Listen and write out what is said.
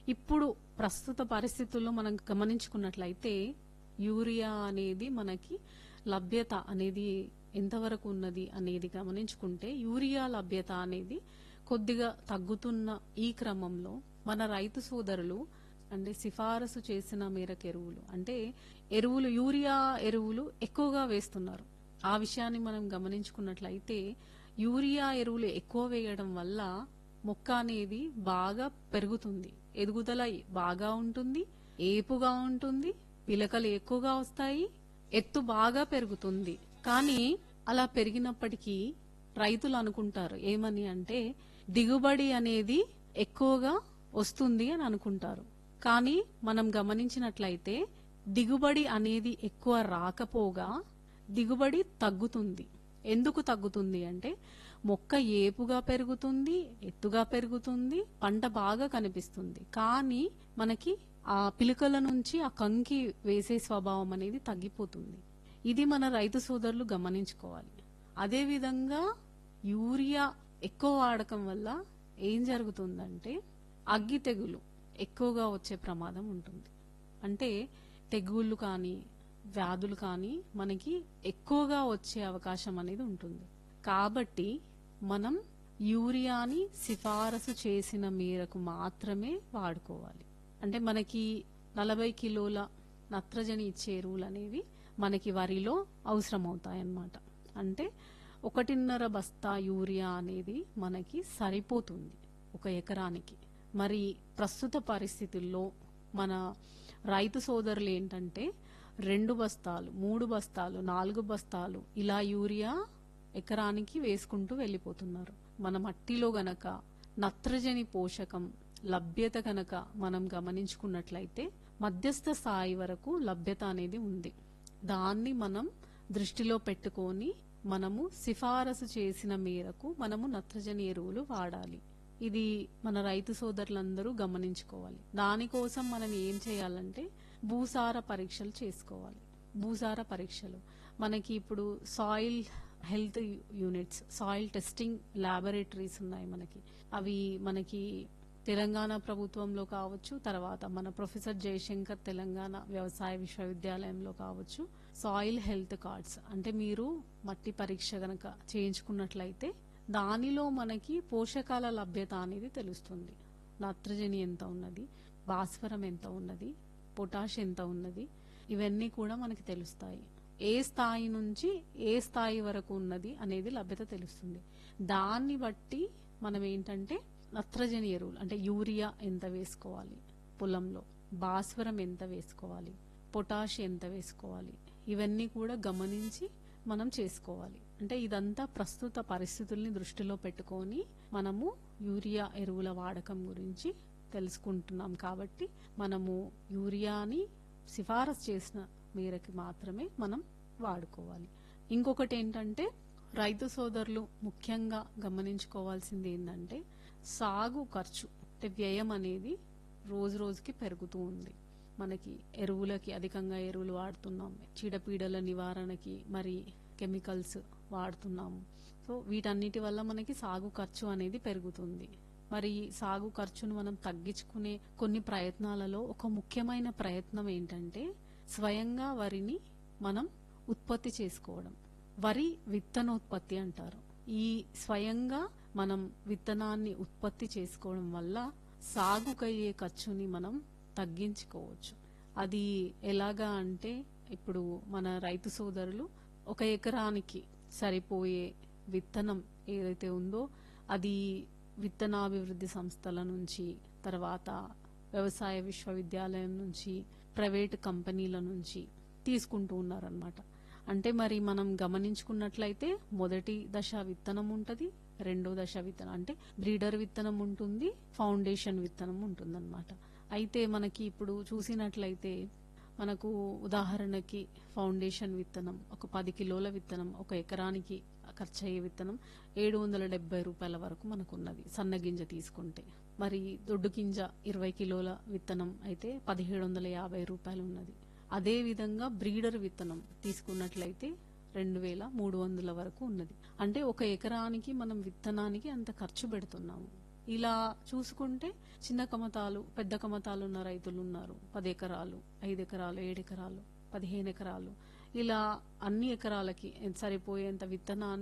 ఇప్పుడు ప్రస్తుత పరిస్థితుల్లో మనం గమనించుకున్నట్లయితే యూరియా అనేది మనకి లభ్యత అనేది ఎంతవరకు ఉన్నది అనేది గమనించుకుంటే యూరియా లభ్యత అనేది కొద్దిగా తగ్గుతున్న ఈ క్రమంలో మన రైతు సోదరులు అంటే సిఫారసు చేసిన మేరకు ఎరువులు యూరియా ఎరువులు ఎక్కువగా వేస్తున్నారు. ఆ విషయాన్ని మనం గమనించుకున్నట్లయితే యూరియా ఎరువులు ఎక్కువ వేయడం వల్ల మొక్క అనేది బాగా పెరుగుతుంది, ఎదుగుదల బాగా ఉంటుంది, ఏపుగా ఉంటుంది, పిలకలు ఎక్కువగా వస్తాయి, ఎత్తు బాగా పెరుగుతుంది. కానీ అలా పెరిగినప్పటికీ రైతులు అనుకుంటారు ఏమని అంటే దిగుబడి అనేది ఎక్కువగా వస్తుంది అని అనుకుంటారు. కానీ మనం గమనించినట్లయితే దిగుబడి అనేది ఎక్కువ రాకపోగా దిగుబడి తగ్గుతుంది. ఎందుకు తగ్గుతుంది అంటే మొక్క ఏపుగా పెరుగుతుంది, ఎత్తుగా పెరుగుతుంది, పంట బాగా కనిపిస్తుంది. కానీ మనకి ఆ పిలుకల నుంచి ఆ కంకి వేసే స్వభావం అనేది తగ్గిపోతుంది. ఇది మన రైతు సోదరులు గమనించుకోవాలి. అదే విధంగా యూరియా ఎక్కువ వాడకం వల్ల ఏం జరుగుతుందంటే అగ్గి తెగులు ఎక్కువగా వచ్చే ప్రమాదం ఉంటుంది. అంటే తెగుళ్ళు కానీ వ్యాధులు కానీ మనకి ఎక్కువగా వచ్చే అవకాశం అనేది ఉంటుంది. కాబట్టి మనం యూరియాని సిఫారసు చేసిన మేరకు మాత్రమే వాడుకోవాలి. అంటే మనకి 40 కిలోల నత్రజని ఇచ్చే ఎరువులు అనేవి మనకి వరిలో అవసరమవుతాయన్నమాట. అంటే 1.5 బస్తా యూరియా అనేది మనకి సరిపోతుంది ఒక ఎకరానికి. మరి ప్రస్తుత పరిస్థితుల్లో మన రైతు సోదరులు ఏంటంటే 2 బస్తాలు, 3 బస్తాలు, 4 బస్తాలు ఇలా యూరియా ఎకరానికి వేసుకుంటూ వెళ్ళిపోతున్నారు. మన మట్టిలో గనక నత్రజని పోషకం లభ్యత గనక మనం గమనించుకున్నట్లయితే మధ్యస్థ స్థాయి వరకు లభ్యత అనేది ఉంది. దాన్ని మనం దృష్టిలో పెట్టుకొని మనము సిఫారసు చేసిన మేరకు మనము నత్రజని ఎరువులు వాడాలి. ఇది మన రైతు సోదరులందరూ గమనించుకోవాలి. దానికోసం మనం ఏం చేయాలంటే భూసార పరీక్షలు చేసుకోవాలి. భూసార పరీక్షలు మనకి ఇప్పుడు soil health units, soil testing laboratories ఉన్నాయి మనకి. అవి మనకి తెలంగాణ ప్రభుత్వంలో కావచ్చు, తర్వాత మన ప్రొఫెసర్ జయశంకర్ తెలంగాణ వ్యవసాయ విశ్వవిద్యాలయంలో కావచ్చు, సాయిల్ హెల్త్ కార్డ్స్ అంటే మీరు మట్టి పరీక్ష గనక చేయించుకున్నట్లయితే దానిలో మనకి పోషకాల లభ్యత అనేది తెలుస్తుంది. నత్రజని ఎంత ఉన్నది, భాస్వరం ఎంత ఉన్నది, పొటాష్ ఎంత ఉన్నది, ఇవన్నీ కూడా మనకి తెలుస్తాయి. ఏ స్థాయి నుంచి ఏ స్థాయి వరకు ఉన్నది అనేది లభ్యత తెలుస్తుంది. దాన్ని బట్టి మనం ఏంటంటే నత్రజని ఎరువులు అంటే యూరియా ఎంత వేసుకోవాలి పొలంలో, భాస్వరం ఎంత వేసుకోవాలి, పొటాష్ ఎంత వేసుకోవాలి, ఇవన్నీ కూడా గమనించి మనం చేసుకోవాలి. అంటే ఇదంతా ప్రస్తుత పరిస్థితుల్ని దృష్టిలో పెట్టుకొని మనము యూరియా ఎరువుల వాడకం గురించి తెలుసుకుంటున్నాం. కాబట్టి మనము యూరియాని సిఫారసు చేసిన మేరకు మాత్రమే మనం వాడుకోవాలి. ఇంకొకటి ఏంటంటే రైతు సోదరులు ముఖ్యంగా గమనించుకోవాల్సింది ఏంటంటే సాగు ఖర్చు అంటే వ్యయం అనేది రోజు రోజుకి పెరుగుతూ ఉంది. మనకి ఎరువులకి అధికంగా ఎరువులు వాడుతున్నాం, చీడపీడల నివారణకి మరి కెమికల్స్ వాడుతున్నాము. సో వీటన్నిటి వల్ల మనకి సాగు ఖర్చు అనేది పెరుగుతుంది. మరి సాగు ఖర్చును మనం తగ్గించుకునే కొన్ని ప్రయత్నాలలో ఒక ముఖ్యమైన ప్రయత్నం ఏంటంటే స్వయంగా వరిని మనం ఉత్పత్తి చేసుకోవడం. వరి విత్తనోత్పత్తి అంటారు. ఈ స్వయంగా మనం విత్తనాన్ని ఉత్పత్తి చేసుకోవడం వల్ల సాగుకయ్యే ఖర్చుని మనం తగ్గించుకోవచ్చు. అది ఎలాగా అంటే ఇప్పుడు మన రైతు సోదరులు ఒక ఎకరానికి సరిపోయే విత్తనం ఏదైతే ఉందో అది విత్తనాభివృద్ధి సంస్థల నుంచి, తర్వాత వ్యవసాయ విశ్వవిద్యాలయం నుంచి, ప్రైవేట్ కంపెనీల నుంచి తీసుకుంటూ ఉన్నారనమాట. అంటే మరి మనం గమనించుకున్నట్లయితే మొదటి దశ విత్తనం ఉంటుంది, రెండో దశ విత్తనం అంటే బ్రీడర్ విత్తనం ఉంటుంది, ఫౌండేషన్ విత్తనం ఉంటుందన్నమాట. అయితే మనకి ఇప్పుడు చూసినట్లయితే మనకు ఉదాహరణకి ఫౌండేషన్ విత్తనం ఒక 10 కిలోల విత్తనం ఒక ఎకరానికి ఖర్చు అయ్యే విత్తనం 770 రూపాయల వరకు మనకున్నది సన్నగింజ తీసుకుంటే. మరి దొడ్డు గింజ 20 కిలోల విత్తనం అయితే 1750 రూపాయలు ఉన్నది. అదే విధంగా బ్రీడర్ విత్తనం తీసుకున్నట్లయితే 2300 వరకు ఉన్నది. అంటే ఒక ఎకరానికి మనం విత్తనానికి అంత ఖర్చు పెడుతున్నాము. ఇలా చూసుకుంటే చిన్న కమతాలు పెద్ద కమతాలు ఉన్న రైతులు ఉన్నారు. 10 ఎకరాలు, 5 ఎకరాలు, 7 ఎకరాలు, 15 ఎకరాలు, ఇలా అన్ని ఎకరాలకి సరిపోయేంత విత్తనాన్ని